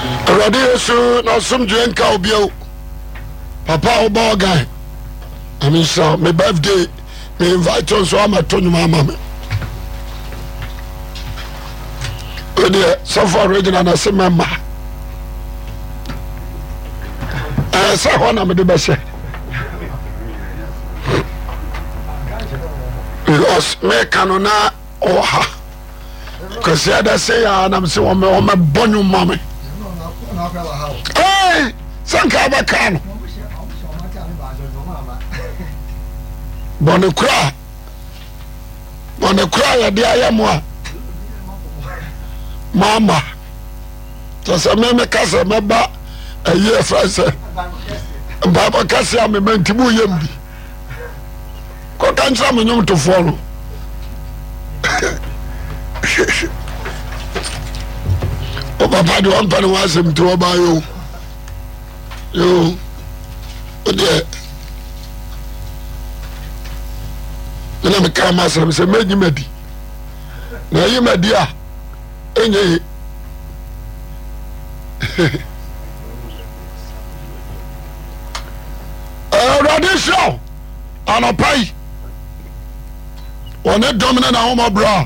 Radio so no some drinka obio. Papa obo guy. I mean so my birthday me invite on so am to mama me. So for original na say mama. Say one am the best. Because me canona oha. Because the other say and I'm say o me bonu mama. Hey, sanka ba kan. Bonekura ya dia ya mo mama. So say me kasa me ba aye France. Baba kasa me mentibu yembi. Ko kansa me nyum to follow. O papa do on pan wasem to oba yo. Yo. O de na me ka ma se me nyimadi. Na yimadi a enye Radisha anapai one dominant na homa bra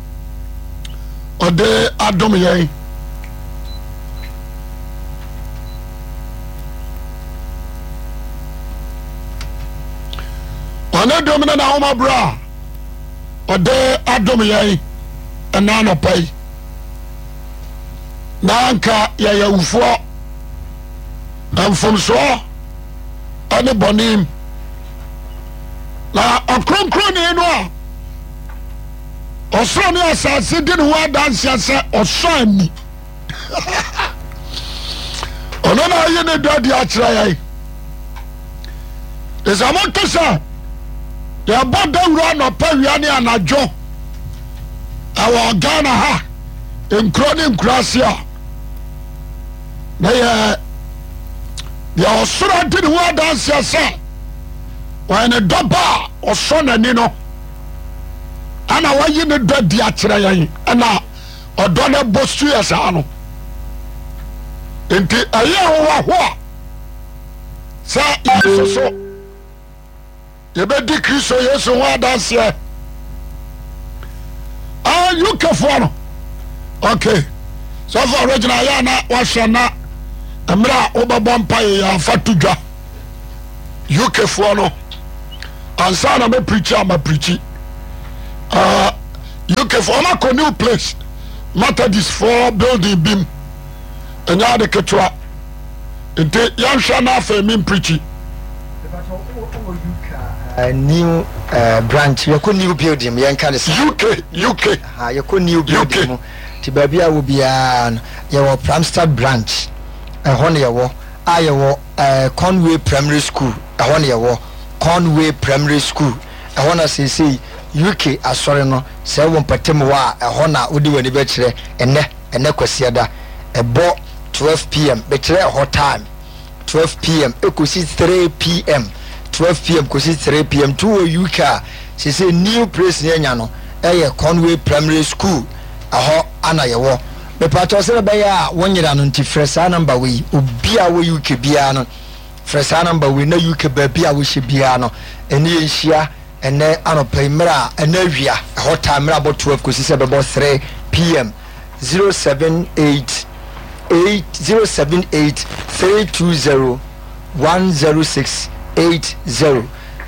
ode adom yen one dominant na homa bra ode adom yen enana pai nanka ya ufo amfomso ane bonim na akronkron no a osoro ne asase di ne ho adanse se osani ono na ye ne dadi akira yai ezamonto sa ya boda wura no pawia ne anajo awo Ghana ha enkro ne nkrasia na ya osoro di ne ho adanse se wane doba osona ni no ana wayi ne dadi akira yan ana odo ne bostu ya sa no enti aye ho ho sa yeso ye be di Kristo Yesu ho adanse you kafo no okay so for original ya na wa hwena amra obabo mpa ya fatudwa you kafo no ansa na me preacher ma preachi you can form a new place matter this 4 building beam and ya de ketwa ente yan sha na fa me preachi a new branch you could new building yan kan UK you could new building ti babia wo bia ya wo Pramstad branch hon ya wo ayewo Conway Primary School hon ya wo Conway Primary School wanna say UK asore no say won patem wa na odi wani be kire ene kwasiada ebo 12 pm be kire hot time 12 pm ekosi 3 pm 12 pm kosi 3 pm to UK say new place nya no Conway Primary School ana yewo be pato se be ya wonyira no ntifresa number we obi a wo UK bia no fresa number we na UK ba bia wo hye bia no ene yenhia ene anopay mra ene awia hot time mra about 12 kosi se be 3 pm 078 320 106 80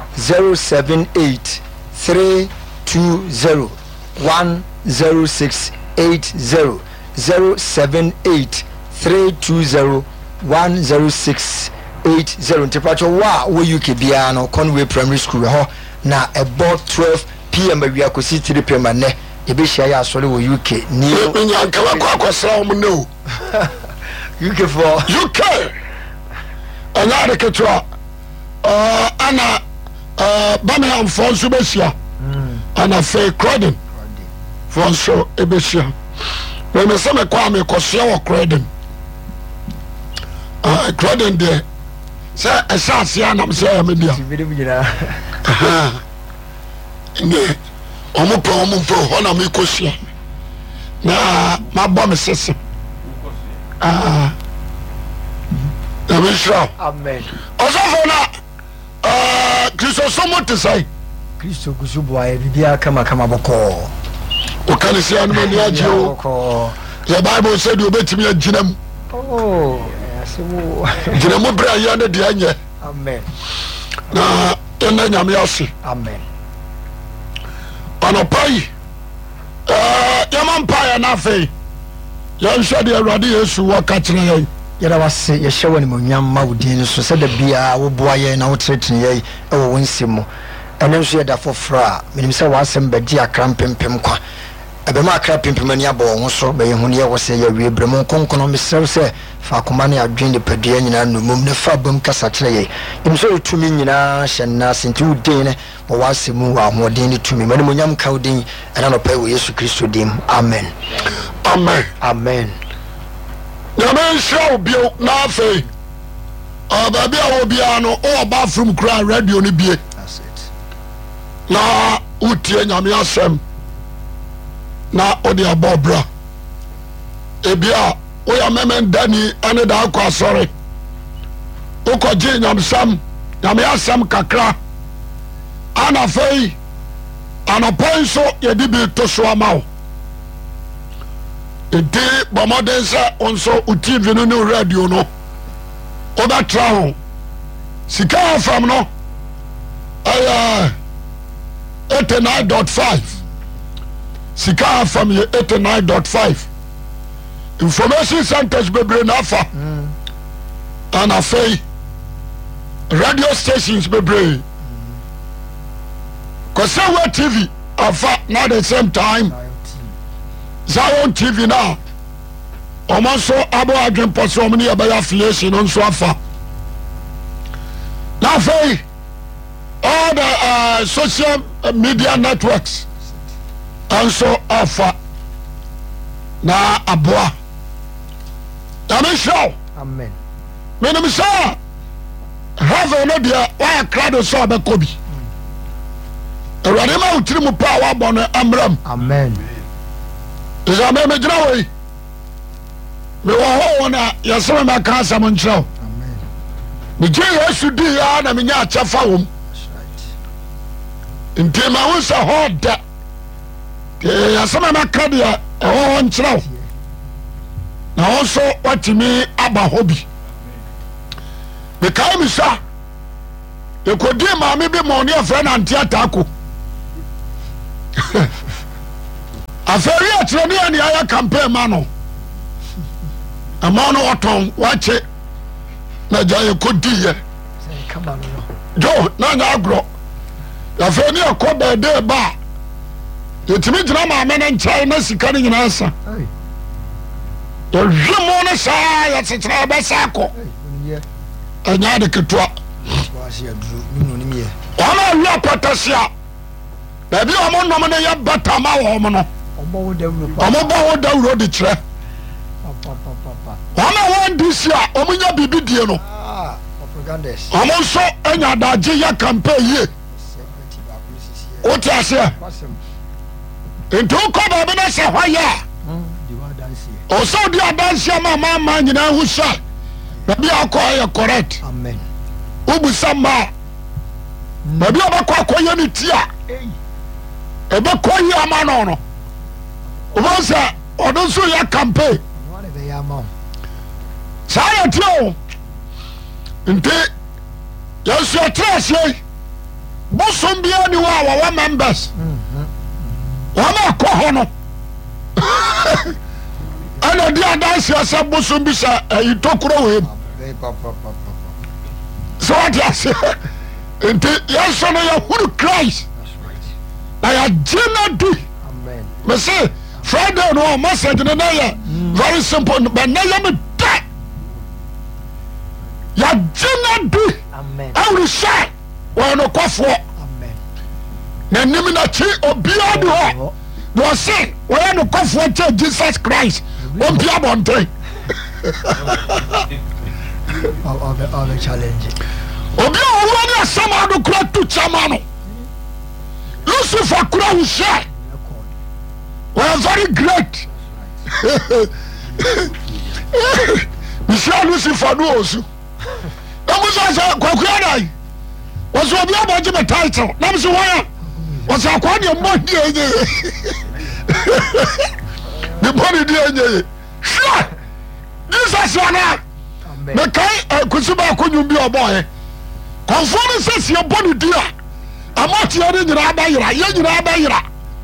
078 320 106 80 078 320 106 80 ntipacho wo UK bia no Conway Primary School ho na about 12 pm awia kosi 3 pm ne ebehia ya asole wo UK ni nyankala kwa kwasra mo no UK for UK ana de ketwa ana Birmingham Fonso besia ana fe Croydon Fonso ebesia we me se me kwa me kosia wo Croydon Croydon de se esase anam se ya media ne omupo hona me kosia na ma bo me sese nyamishra amen osofo na Kristo somo te sai Kristo kusubo aye bibia kama boko o kanisia no ni agio the Bible said you betimi aginam asemo ginam bra ya na de anye amen na ena nyame ase amen anopai yamampa ya na fe yan hwede awrade Yesu waka kire yan yɛda wase yɛhyɛ wɔ animonyam ma wo din so sɛ da biaa woboa yɛn na wotenetene yɛn ɛwɔ wo nsɛm mu ɛno nso yɛda foforɔ a menim sɛ w'asɛm bɛgye akra mpempem kwa ɛbɛma akra pempem ani abɔ wo ho so bɛyɛ hu ne yɛwɔ sɛ yɛwie berɛ mu nkɔnkɔnɔ mesrɛ sɛ fa akoma ne adwen nipadua nyinaa nomum ne fa bam kasa kyerɛ yɛn nim sɛ wotumi nyinaa hyɛ nna ase nti wo din ne wɔ w'asɛm mu wɔ ahoɔden ne tumi ma animonyam ka wo din ɛna nɔpɛ wɔ Yesu Kristo dim amen amen amen nyame nhyira wo bio na afei baabi a wɔ biara no wowɔ bathroom kora radio no bie na wotie nyame asɛm na wode abɔ bra ebia woyɛ mɛmɛn dani ane da akɔ asɔre wokɔgye nyamesam nyame asɛm kakra ana afei anɔpɔ nso yɛde bi to so ama wo enti bɔmmɔden sɛ wo nso wo tv no ne wo radio no wobɛtra ho sika afam no ɛyɛ 89.5 sika afam yɛ 89.5 information centers bebree na afa ana afei radio stations bebree kɔsɛwa tv afa na at the same time Zion TV now. Omonso abo adwen pɔso ɔmo ne yɛbɛyɛ affiliation no nso afa. Na afei all the social media networks nso afa na aboa. Yame show. Amen. Menim sɛ heaven no deɛ wayɛ krado sɛ ɔbɛkɔ bi. Awurade ma wotiri mu pa a wabɔ no amram. Amen. Isa me gyina wei me wɔ hɔ wɔn a yɛsɛ me mɛka asɛm nkyerɛ wo megye Yesu dii ya na menya akyɛfa wɔ m nti ma wo sɛ hɔ da yɛsɛ me mɛka deɛ ɛwɔ hɔ nkyerɛ wo na wo nso watumi aba hɔ bi mekae me sa yɛkɔdii maame bi ma ɔne yɛfrɛ no Ante Ataako afɛri akyerɛ ne yɛ ne ayɛ campaign ma no ɛma no wɔtɔn wakye na gya yɛkɔdiiɛ jo na nyɛ agorɔ yɛfɛ ne yɛkɔ bɛɛde ba a yɛtumi gyina maame no nkyɛn na sika no nyinaa sa yɛhwe mu no saa yɛkyekyerɛ yɛbɛsa akɔ ɛnyɛ ade ketewa ɔma awi apɔtase a baabi a ɔmo nom no yɛ bata ma wɔ mo no ɔmo bɔ wo dawuro de kyerɛ ɔma wɔn di si a ɔmo nya biribi die no ɔmo nso anya adagye yɛ campaign yie wote aseɛ nti wokɔ baabi no sɛ hɔ yɛ a ɔsɛ wode adanseɛ ma ama nyinaa ho hyɛ baabi a wokɔ yɛ correct wobusa mma a baabi a wobɛkɔ akɔyɛ ne ti a ɛbɛkɔ yi ama no no wọ́n sẹ́ ọdún sọ yẹ campaign sáà yẹ tiẹ̀ o nti yẹn sọ ẹ tẹ́ ẹ sẹ́ bosom bíyà ni wọ́n a wọ́wọ́ members wọ́n a kọ́ hɔ no ɛna di adansi ɛsɛ bosom bi sɛ ɛyi tokuro wɔ mu sɛ wọ́n ti ase nti yẹn sọ no yẹ huru Christ na yẹ gye na di mɛ se. Friday no message no na yɛ very simple but na yɛ me da yɛgye na di awurehyɛ wɔyɛ nokwafoɔ na nim nakyi obiara di hɔ na ɔse wɔyɛ nokwafoɔ kyɛ Jesus Christ ɔmpi abɔnten obi a ɔwura ne asɛm ado kora to kyama no Lucifer kora wuhyɛ we are very great. Michelle Lucifer no osu. says Kwakwani was what you about the title. Nam so why was a quania money. The money dear. Sure. This is one. The kind Kusuba couldn't be a boy. Conforming says your body dear. I'm not here in the Rabayra.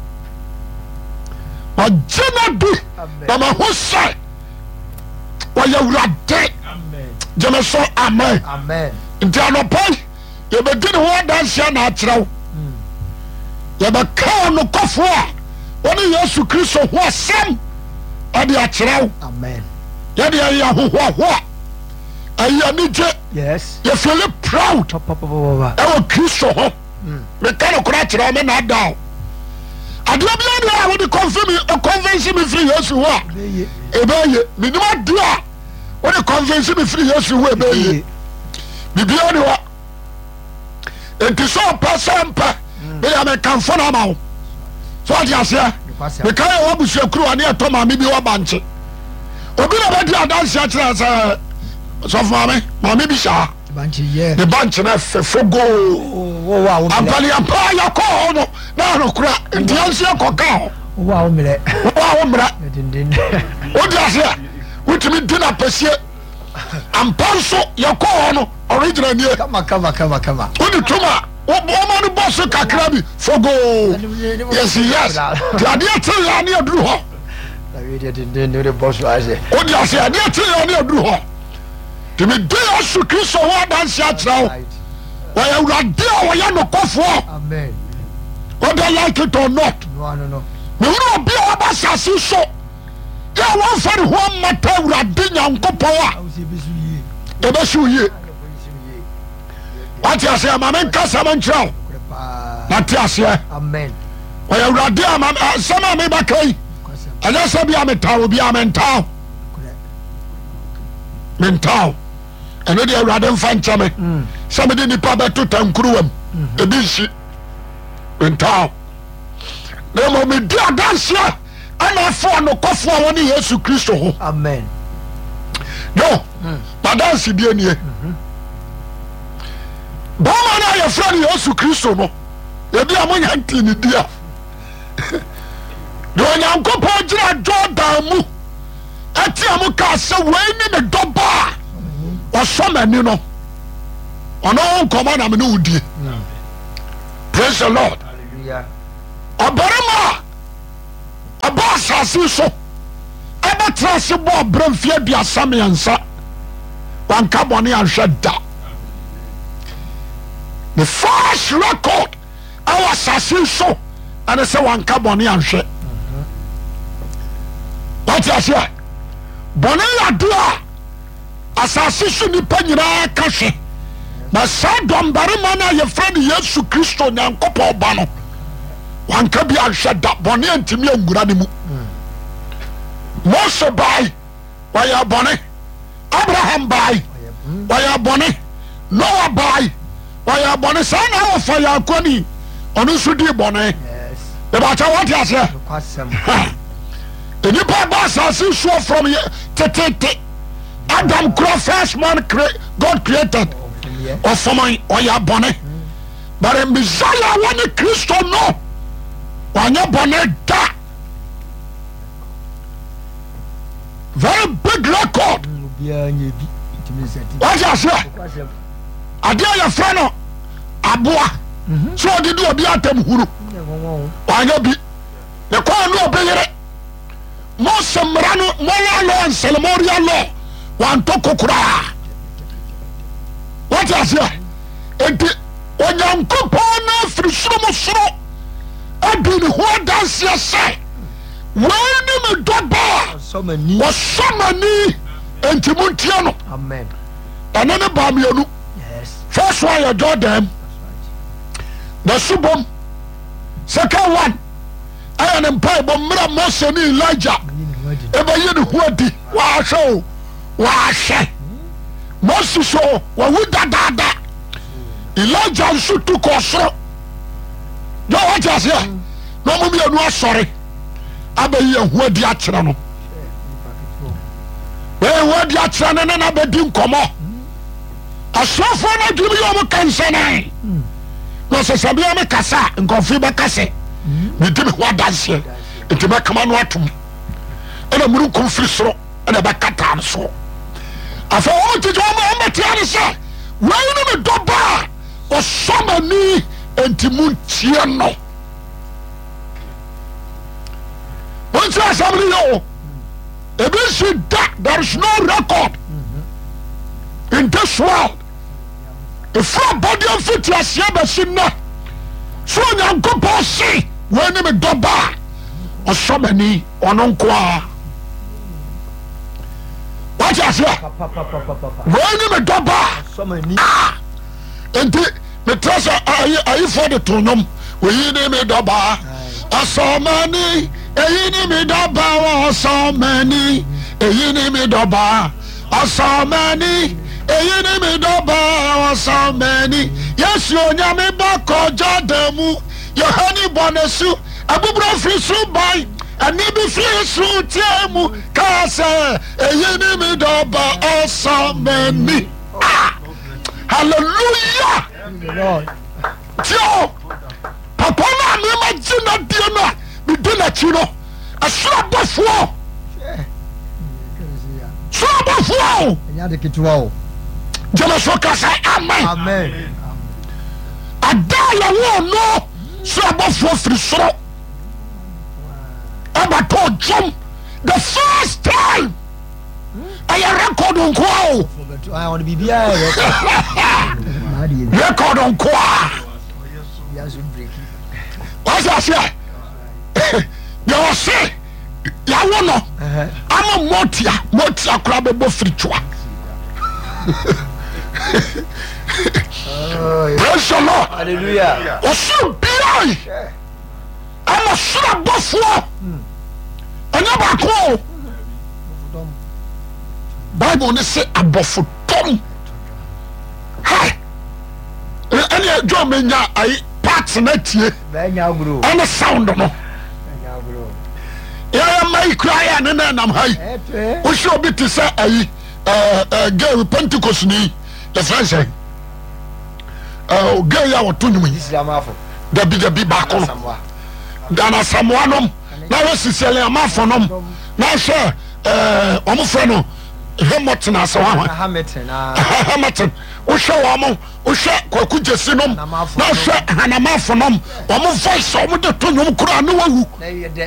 But Jenna do, but my whole side. While you are dead, Jemeso, amen. Amen. In Tianopai, you begin one dance here natural. You have a cow no coffee. Only yes to Christ was some at the natural. Amen. Yadia who yes. You feel proud. Our Christ me kind crack me not down. I don't know how to convince me free yes you are. Ebeye, me no dia. When you convince me free yes you are ebeye. Bibi oni wa. Enti so person pa. Me ya me kan fo na ma wo. So adi ase. Me kan wa busu kru ani eto ma me bi wa banche. Obi na ba di adanse a kira say so for me, ma me bi sha. Banche ye. The banche na fogo. Wow. Ampali ampa ya ko no. Na no kura. Enti anse ko ka. Wow mre. Wow mra. Odi ase. Wutimi dina pesie. Ampanso ya ko no original nie. Kama. Odi tuma. Obo no boss kakra bi fogo. Yes. The idea tell ya ne aduru ho. The boss was it. Odi ase idea tell ya ne aduru ho. Timi de asu Kristo ho dance ya trawo. Wa ya urade wa ya no kofo. Amen. Whether like it or not. No. Me wuro bi o ba sase so. Ya won fari ho mata urade nyankopon a. Ebesu ye. What you say, Mamma Casaman Chow? What you say? Amen. Well, you are dear, some of me back. And I said, be a mental, be a mental. Mental. And then you rather find something. Somebody in the pub to town crew. A busy mental. No more me dear dancer. And I for no coffee when he has to Christo. Amen. No, but that's the DNA. Bama na your friend Yesu Kristo no. Ye bia mo nyanti ni dia. Do nyankopon gira Jordan mu. Ati am ka se we ni me doba. O so mani no. Ono nkoma na me no udie. Praise the Lord. Hallelujah. Obarama. Abasa so. Aba trase bo bramfie bia samiansa. Wan kaboni anhweda. The first record our assassin so and I say one carbon and shit. What you say? Bonilla do assassin ni penina cash. But Sadom Barimana, your friend Yesu Christo Nyankopo Bano. One cabi and shut that bonnie and Timmy and Granimu. Moshe by why are bonnet? Abraham by why are bonnet? Noah by. Why born a son of fire quani on a sudi bonnet? Yes. About what you say? The new boss has sure from here. Adam Crow first man God created. Or for my or your bonnet. But in Messiah one a Christo no. When your bonnet da. Very big record. What you say? Adia your friend Abua. So did you be at them huru? Why not be the call no be most Samrano, Mola law and Salamoria law. One tokokura. What is here? And when young company free so I've been who dance your say. When you do so many and Timuntiano. Amen. And then a Bamiano. First one you do them. The subom. Second one. I am empire but Mira Mose ni Elijah. Eba yenu huadi. Washo. Washe. Mose so. Wawuda dada. Elijah nsu tu kosro. No what you say? No mumi anu sorry. Abe ye huadi achira no. We huadi achira na na be di nkomo. asofo na dwumi yo mo kansana no se sabia me kasa nkofi ba kase me dimi ho adanse enti ba kama no atom ena muru konfiri soro ena ba kata so afa o ti jo mo tia ne se wai no me doba o somani enti muntie no once assembly yo ebi there is no record in this world. If your body of fit yes yabasina, so nyankopon see when me doba or so many on unqua. What you say? When me doba so many and me trust are for the tonum we me doba so many me doba so many me doba so many eyini mi doba so many yesu onyame bako jadamu yohani bonesu abubro frisu boy ani bi frisu tiemu kase eyini mi doba so many hallelujah lord tio papa na mi ma jina die na bi de na chiro asura bofo sura bofo enya de kitwa o Jamaso kasa amen. Amen. Adaya wo no so abofo firi soro. Aba to jom the first time. I record on ko. I want to be bia record on ko. Yes, break. What's that say? You say ya wo no. Ama motia kura bebo firi twa. Praise the Lord. Hallelujah. Osu biai. Ama sura bofo. Anya ba ko. Bible ne say abofo tom. Hi. Any jo menya ai parts na tie. Benya gro. Any sound no. Benya gro. Ya mai cry na nam hai. O show bit to say ai gay Pentecost ni the friend say gay ya woto nyum Islamafo da bi ba ko dana samoanom na resisele amafo nom na hwe omo fre no Hamilton asawa Hamilton o hwe omo o hwe kwaku jesi nom na hwe hanamafo nom omo voice omo de to nyum kura na wawu na ye de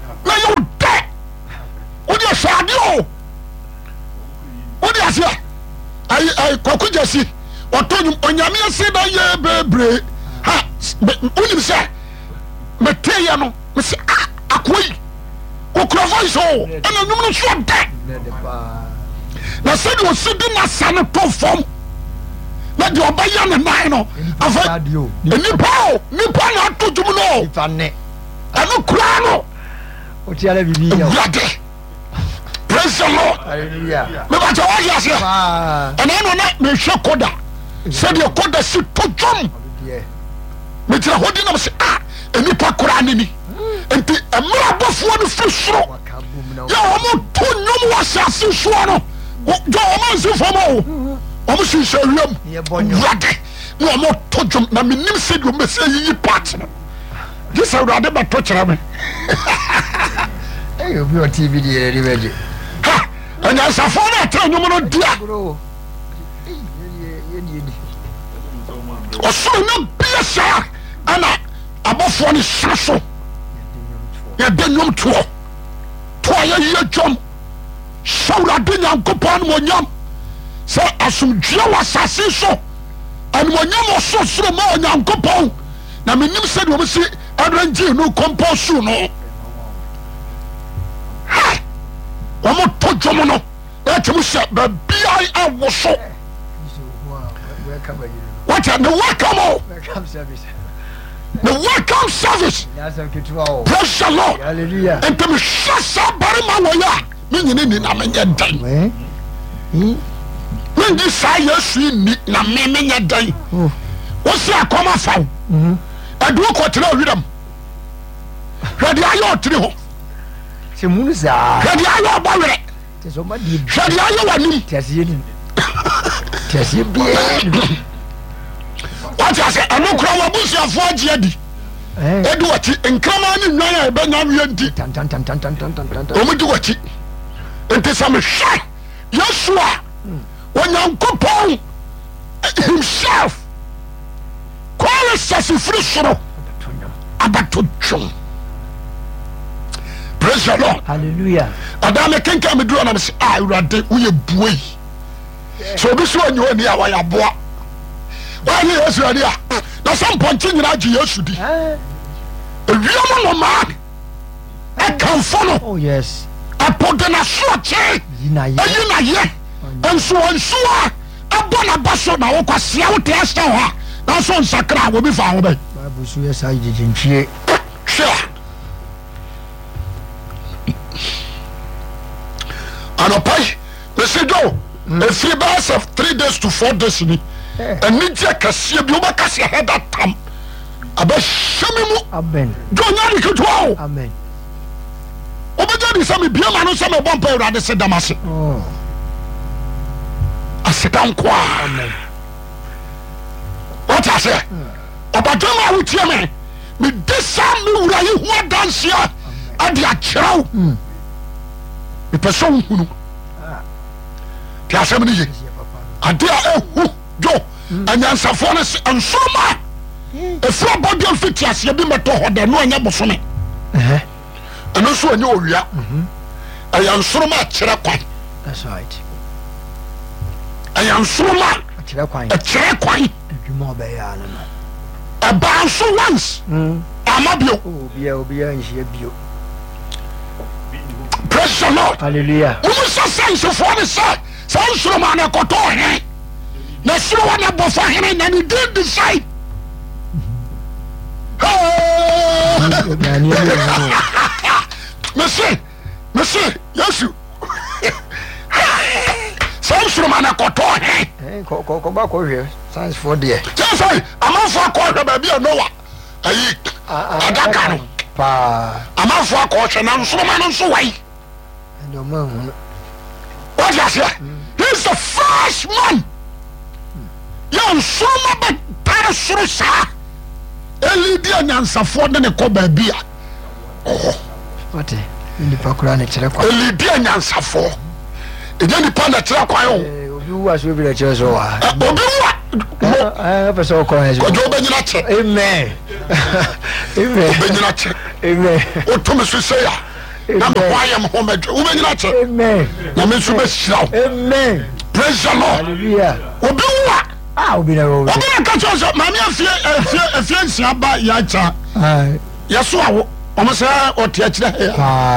o de shade o Odi asia ai kwaku jesi otonyum onyame ase da ye bebre ha unim se meteya no me se akoi okura voice o ena nyum no so da na se do sidi na sane to fom na de obaya ne nine no afa nipa na to jum no ifa ne anu kura no o ti ala bibi ya praise the Lord. Hallelujah. Me ba tawa ya se. Ena no na me hwe koda. Se de koda si to dwom. Me tira hodi na se enipa kura ni ni. Enti emra bofo no fi soro. Ya omo to nyom wa sase so no. Jo omo nsi fomo. Omo si se wiem. Wade. No omo to dwom na me nim se do me se yi part no. This awrade ba to kira me. Hey, obi o TV di ready. And as a phone, I tell you, no, dear. Or so no be a sir, and above one is so. You have been no tour. Toya year jump. So I didn't uncoupon one yum. So as some Joe assassin so. And when you was so more young coupon. Now, me name said, we see, I don't no compose soon. Omo to jomo no let me say the BI was so what the welcome service the welcome service praise the Lord hallelujah and to me shasa barima waya me ni na me dan me di sa yesu ni na me nya dan wo se akoma faw adu ko tira wiram hwede ayo tiri ho se musa hwede ayo bawere te so ma di hwede ayo wanim te asiye ni chese bi what you say eno kra wa busuafo agye adi edu wati nkrama ni nwan a ebenya wie nti tan omudu wati enti sam hwe Yeshua Onyankopon himself call sasifri soro abatotwom. Praise the Lord. Hallelujah. Adame kenka me duro na me say Awurade uye buoi. So obi so anyo ani a wa ya boa. Wa ni Yesu ani a na some ponche nyina gye Yesu di. Ewiam no man e kan follow. Oh yes. Apodena so che. Yina ye. Enso a abona baso na wo kwasia wo te asta ho. Na so nsakra wo bi fa ho be. Bible so yes I did nchie. Sure. Anopai, Monsieur Joe, a free bus of 3 days to 4 days ni. And Nidia Cassia, Bubacassia had that time. About Shamimu, Amen. Johnny Kutuao. Amen. Obajadi Sami Biamano Sama Bumper rather said Damasi. Oh. I sit down qua. Amen. What I say? Obajama with Yame. Me disarm me where you want dance here at the chow. The person who Piasamini Adia Jo and Yansafonis and Soma. A floor body of Fitias, you be meto or the no never for me. And also a new ya. I am Soma Chiraquai. That's right. I am Soma Chiraquai. A bounce once. Amabio. Oh, be and she be. Praise the Lord. Hallelujah. Who is a sense of what is said? Sounds from an ecotor. Now, so one about for him, and he did decide. Monsieur, yes, you. Sounds from an ecotor. Come back over here. Sounds for dear. Just say, I'm off for a quarter, baby, or Noah. I got I'm off for a quarter, and I'm so man, so way. What you say? He's the first man. You're so much better, Elidia Nansafo de ko baby. Oh. What? Ni pakura ne kire kwa. Elidia Nansafo. E je ni pa na kire kwa yo. Obi wa so bi na kire so wa. Obi wa. Person ko he. Ko jo be nyina che. Amen. Amen. Be nyina che. Amen. O to me so say ya. Na me kwa yam ho me. O be nyina che. Amen. Na me so be shiraw. Amen. Praise the Lord. Hallelujah. Obi wa. Obi na wo. Obi na ka cho so mami afie nsia ba ya cha. Yeso awo. Omo say o te akire.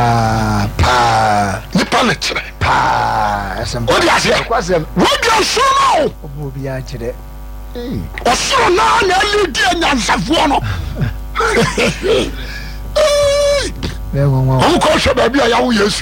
Pa. Ni pa le kire. Pa. Asem. O di ase. Kwasem. Wo di so no. Obi ya kire. O so na lidi anyansafo no. Omo ko so ba bia ya wo Yesu.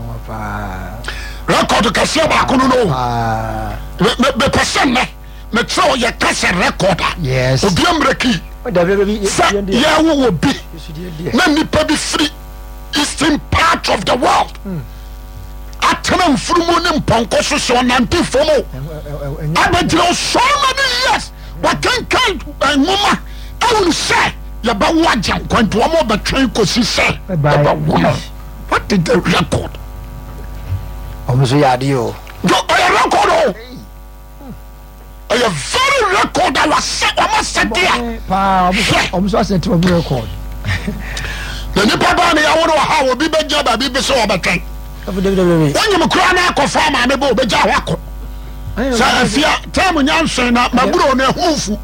Record ka se ba ko no. Me person na. Me tro ye ka se recorder. Yes. Obi amreki. Yeah, who will be? Many people free eastern part of the world. Atenam frumonim ponkoso so nanti fomo. Abedro so many years. What can mama? I will say ya ba wajan kwanto mo be train kosi say. What did the record? Omuso yadio. Yo record. A very record that was set almost set there. Almost set to a record. The Nipa ni I how will be better by be so about train. When you cry now, confirm I'm able to Jawako. So if you tell me, I'm saying that my bro, no hoof,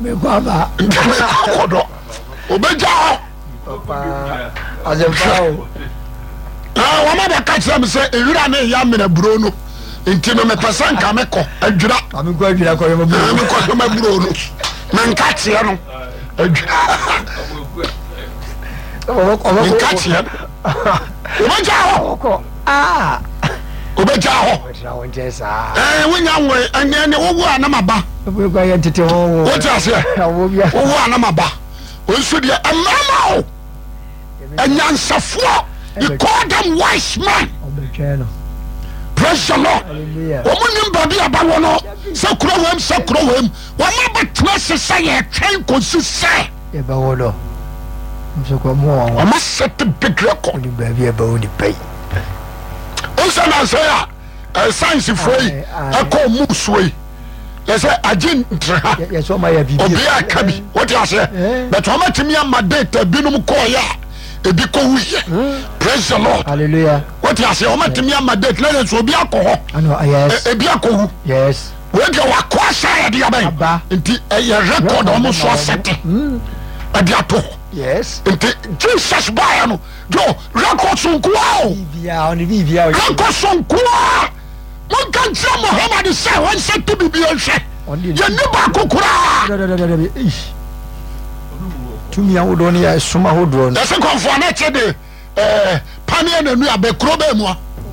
Obeja. As a foul. Now, one of the catch them say, you ran a yam in a Bruno. Intino me person kameko adwira ami ko adwira ko yema bro ami ko ma bro no man katie no adwira man katie obeja ho obeja ho wonya nwe anya ne wowu anamaba we ko ye tete ho wo ti ase wowu anamaba onso de amama o anyansafo you call them wise man. praise the Lord wɔn nim baabi abawo no sɛ kuro wɔm wɔn abɛtena se sɛ yɛtwɛn kɔsi sɛ yɛbɛwɔ no wɔn asɛte big record baabi yɛbɛwɔ nipa yi ɔnsa na sɛ a science foɔ yi ɛkɔ mu suo yi yɛsɛ agye ntraha obiara aka bi wote aseɛ but wɔn atumi ama data binom kɔɔyɛ a ebi kɔwuyɛ praise the Lord hallelujah wote aseɛ wɔn atumi ama data na yɛsɛ obi akɔ hɔ ebi akɔwu yes wege wakɔ asa yɛde abɛn nti ɛyɛ record ɔmo so asɛte ɛde ato hɔ yes nti Jesus baeɛ no jo record so nkoa o record so nkoa monka nkyerɛ Muhammad sɛ wɔnsɛ to bibia nhwɛ yɛni baako koraa tumi ahodoɔ no yɛ som ahodoɔ no ɛsɛ kɔmfoɔ no kyɛ de paneɛ nanu abɛkuro bɛɛ mu a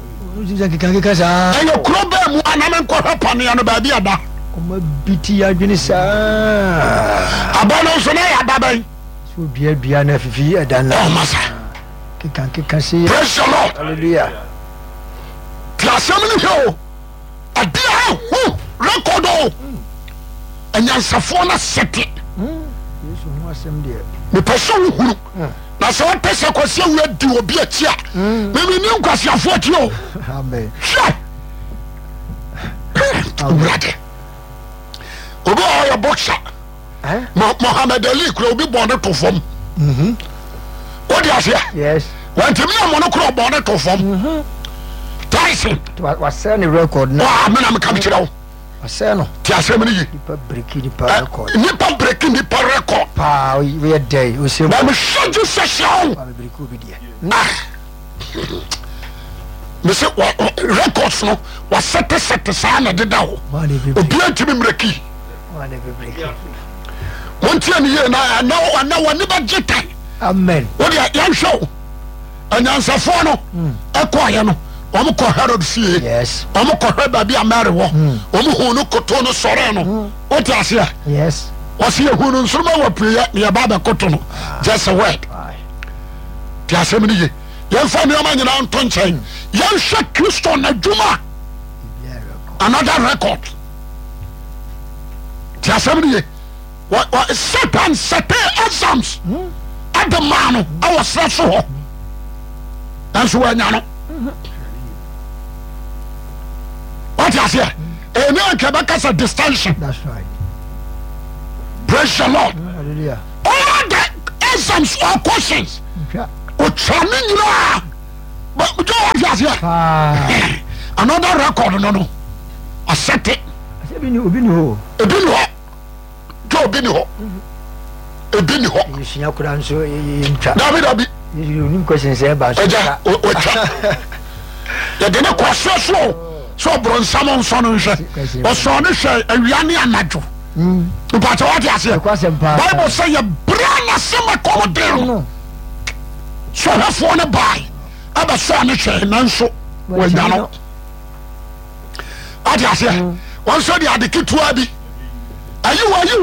ɛyɛ kuro bɛɛ mu a na menkɔhwɛ paneɛ no baabi ada ɔma biti adwene saa aba no nso na yɛ aba bɛn sɛ obiadua no afifi ɛda no ɔmasa keka se praise the Lord hallelujah ti asɛm no hwɛ o ade a hu record o anyansafoɔ no sɛte mepɛ sɛ wohuru na sɛ wopɛ sɛ kwasi awu adi obi akyi a memeni nkwasiafoɔ ti o hwɛ wurade obi a ɔyɛ boxer Mohammed Ali kura obi bɔ ne to fam wode aseɛ wantimi a mo no kora ɔbɔ ne to fam Tyson wasɛ ne record no mena meka mekyerɛ wo wasɛ no ti asɛm no yi nipa breki nipa record nipa breki nipa record paa woyɛ dɛn wosɛ na mehyɛ gye sɛ hyɛ wo mebreki obi deɛ mese records no wasɛtesɛte saa na deda ho obia ntimi mmerɛki montia ne yie na wɔne bɛgye tae amen wode yɛnhwɛ wo anyansafoɔ no ɛkɔɔyɛ no ɔmo kɔ Herod fie ɔmo kɔhwɛ baabi a Mary wɔ ɔmo hu no koto no sɔree no wote aseɛ ɔse yɛhu no nsoroma wɔ pueyɛ ne yɛba bɛkoto no just a word te asɛm no ye yɛmfa nneɔma nyinaa nto nkyɛn yɛnhwɛ Kristo n'adwuma another record te asɛm no ye Satan sɛte exams ade maa no awɔ serɛ so hɔ nanso wɔanya no wate aseɛ ɛne anka bɛka sɛ distinction praise the Lord all the exams or questions ɔtwa ne nyinaa gye wate aseɛ another record no asɛte obi ni hɔ gye obi ni hɔ ebi ni hɔ yɛsua kora nso yɛntwa dabi onim question sɛ ɛba so ɛgya ɔtwa yɛde ne kɔ so sɛ ɔborɔnsam nsɔ no nhwɛ ɔsɔ ne hwɛ awia ne anadwo mpakyɛ wate aseɛ Bible sɛ yɛbrɛ n'asɛm akɔmɔden no sɛ ɔhwɛfoɔ no bae ɛbɛsɔɔ ne hwɛ nanso wanya no wate aseɛ wɔn nso de ade ketewa bi ayi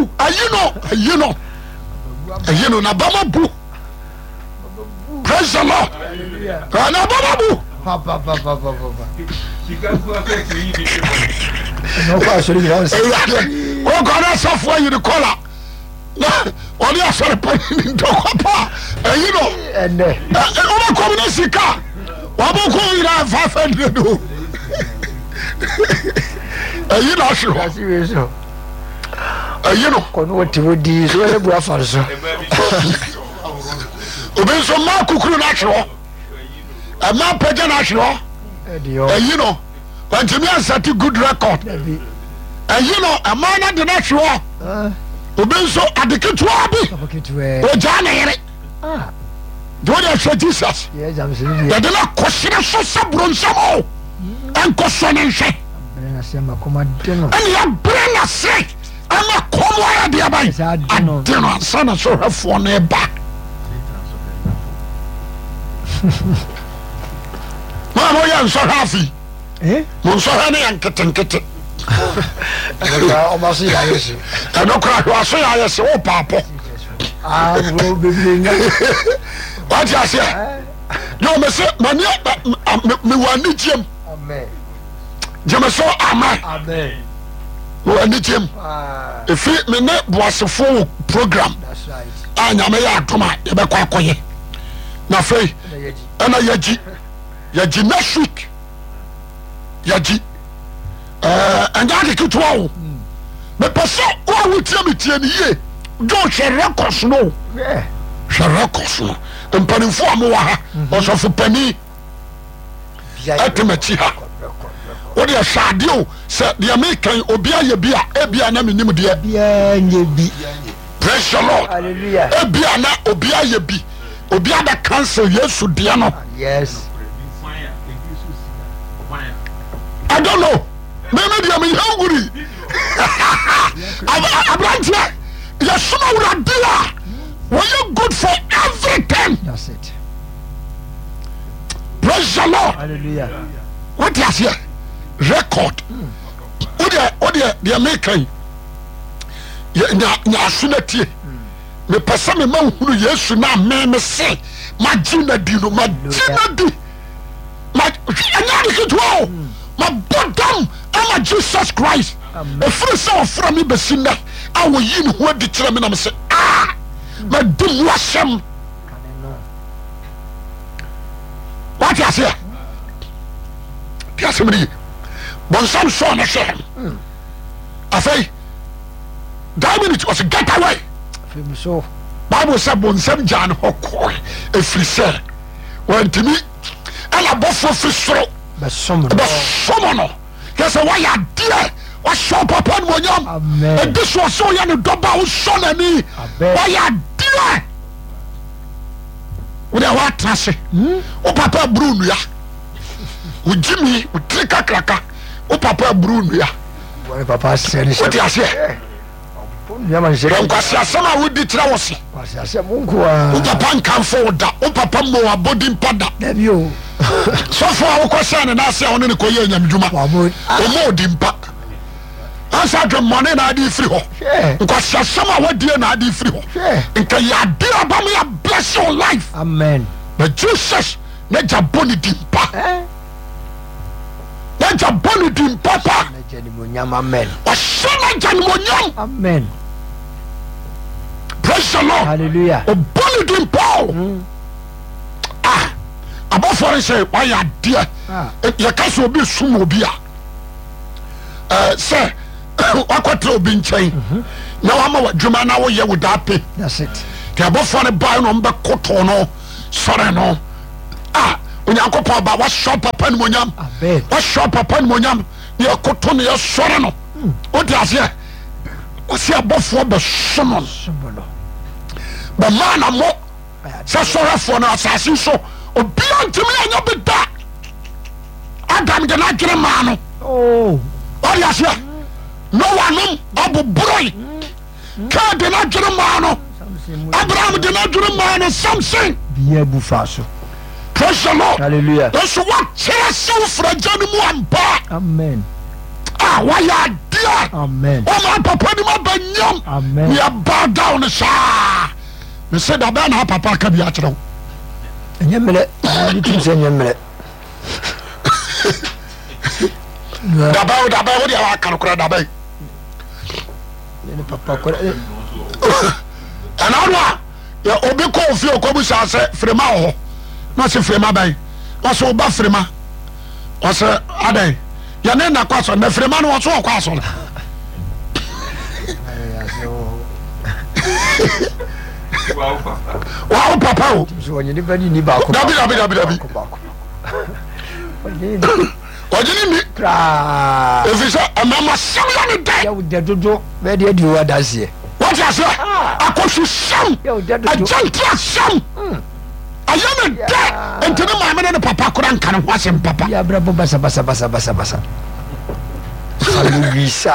no na bama bu praise the Lord na bama bu wɔkɔne asɔfoɔ yiri kɔla na ɔne asɔre panini ntɔkwa pa ayi no wobɛkɔm no sika wabɔkɔ yina 500 o ayi no ahwe hɔ ayi no kɔno wɔtimo di so wɔyɛ bu afa so obi nso ma kukuru no ahwe hɔ ɛma pagya no ahwe hɔ ayi no wantimi ansate good record ayi no ɛma no de no ahwe hɔ obi nso ade ketewa bi ɔgyaa ne yere de wode ahwɛ Jesus yɛde no akɔhyerɛ so sɛ borɔnsɛm o ɛnkɔsɔ ne nhwɛ ɛne yɛbrɛ n'ase ama kɔm ayɛ de aban ade no ansa na sɔhwɛfoɔ no ɛba maa moyɛ nsɔhwɛ afi mo nsɔhwɛ no yɛ nketenkete ɛno kora hwɛaso yɛ ayɛ sɛ wo paapɔ wate aseɛ yɛ mese mewɔ ani gyem Jameso amen. Amen. Wani jim. If me ne boasefo program. That's right. Nyame ya adoma ye be kwa akoye. Na fei ana yaji. Yaji next week. Yaji. Anja kikitwa wo. Me pese wo wutie me tie ni ye. Do hwe records no. Yeah. Hwe records no. Mpanimfo amowa ha. Osofo pani. Atemachi ha. What the shadow said the American Obia Bia, Ebia Namin, dear. Praise the Lord. Hallelujah. Ebia na Obia Yebi. Obia the cancer, yes, Diano. Yes. I don't know. Maybe I'm hungry. I'm right here. You're so dear. Were you good for everything? That's it. Praise the Lord. Hallelujah. What is here? Record. What the American? Nya sunati. Me pesa me man hunu Yesu na me say magina di no magina di. Anya di kitwa. My bottom am Jesus Christ. E free so from me besina. Awo yin ho di kire me na me say ma dum wasem. What is here? Piase me. Bonsam so na say. Afei Diamond was get away. So Bible said bonsam jan hokoi efri say went to me ala bofo fisro but someone no yes why ya dear what shop upon monyam and this was so ya no doba wo so na ni why ya dear we dey what trase o papa Bruno ya o Jimmy o trika kraka o papa Bruno ya what papa said what you say kwasi asema wudi tira wose kwasi asema mungu wa papa nkamfo da o papa mo abodi mpada debio so for kwasi na na se woni ne koye nyamdwuma o mo odi mpa asa dwe money na adi free ho kwasi asema wadi na adi free ho nka ya dia ba me bless your life amen but Jesus na jaboni di mpa na jaboni di mpa pa na jani monyam amen o shona jani monyam amen. Praise the Lord. Hallelujah. O bulletin Paul. About for say why you dear. You can't so be sum obi a. Say wakwatle obi nchen. Na wa ma wadwuma na wo ye with that pay. That's it. The about for the buy no be koto no. Sorry no. Onyankopon ba wa shop papa ni monyam. Wa shop papa ni monyam. Ni koto ne sorry no. O di ase. O si abofo be sono. But man am more sorry for na assassin so obi antimi anya beda Adam de na gere man oh what you say no one abu broi ka de na gere man Abraham de na gere man something biya bu faso. Praise the Lord. Hallelujah. That's what so fragile mu ampa Amen. Why you dear amen oh my papa ni ma banyam amen we are bow down sha me said that na papa ka bi a kire nyemele di tin se nyemele daba wo dia wa kan kura daba ni papa ko ana ya obi ko fi okobu sha se frema ho na se frema bai wa so ba frema wa se adai ya ne na kwaso na frema no so kwaso wow papa o so onye ni bani ni ba ko dabi ojini ni tra efisa amama samya ni dai ya de dodo be de di wa dasie what you say akosu sam ajantia sam ayana dai entene maame ne papa kora nkan ho asem papa ya brabo basa salugisa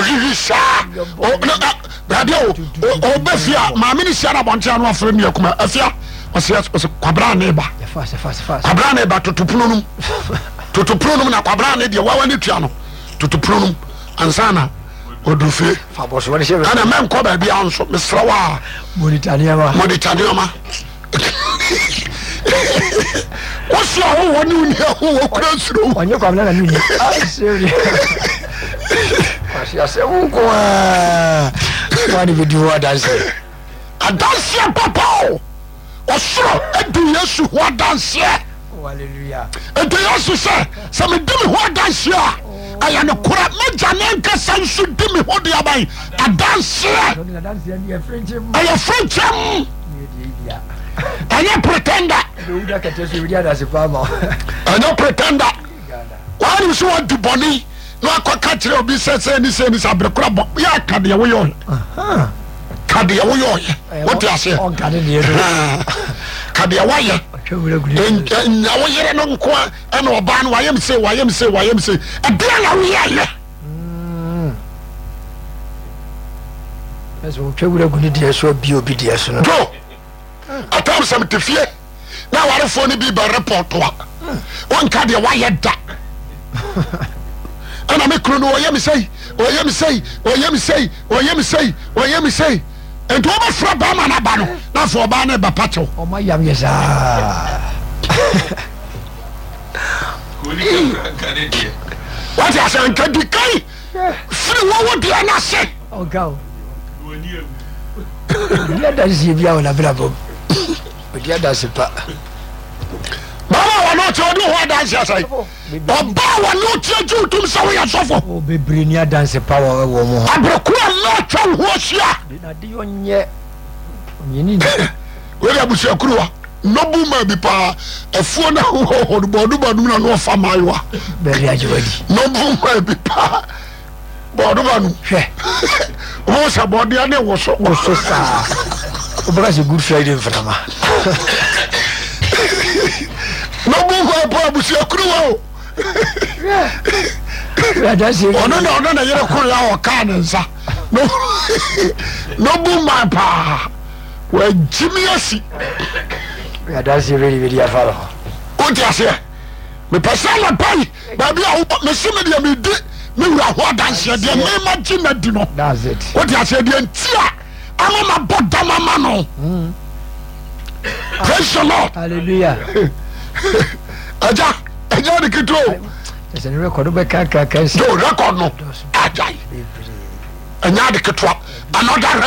radio o befia maame ni sia na bonte anu afre mi akuma afia o kwabra na eba fast kwabra na eba totopronum na kwabra na de wawa ni tua no totopronum ansana odufe fa boso wani shebe ana men ko ba bia nso mesrawa monitaniama what's your one you hear who cross through? On your corner, I serious. I said, what if you do what I say? I don't see a papa. Or so, and do yes, what dance here? Hallelujah. And do you say, some do me what dance here? I am a crap, my Janenka son should do me what they are buying. I dance here. I am French. I am pretender. I don't pretender. Why do you want to bonny? No, I can't catch your business any sense of the crab. Yeah, can you away? Can you away? What do you say? Can you away? And now we are not quite and or ban YMC. A dear, we are. As we will go to so be obedience. Go. I told some to fear. Now I don't phone be by report to one card your wire duck. And I make Chrono, say, and to overthrow Bama Nabano, not for Bana Bapato. Oh, my young yes. What I say, can you go? See what do I not say? Oh, go. Let us see if you are available. But yet, that's a part. Mama, I not to do what I say. But Bow not you to sorry and so forth. Oh, be bring your dance power. I broke not from what's ya. You need where I was your crew. No boomer be pa a phone or the Boduba no for my wa. Very ready. No boomer be pa Boduban. What's about the other was so sad. But that's a good Friday for them. No boomer was your crew. No, you're a cannons. No boomer pa. Well, Jimmy, that's really, really a fellow. What you say? Me personal pay, baby, me see me did me what dance here, the name Jimmy Dino. That's it. What you say, the tia, I'm a bottom man. Praise the Lord. Hallelujah. Aja the kito. There's a record of a car. No record, no. Aja. And now the kito. Another